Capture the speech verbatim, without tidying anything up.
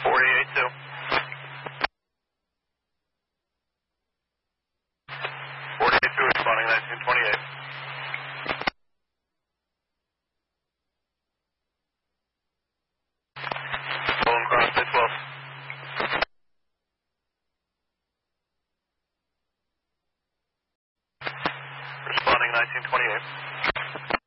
forty-eight two. forty-eight two responding nineteen twenty-eight. Golden Cross eight twelve. Responding nineteen twenty-eight.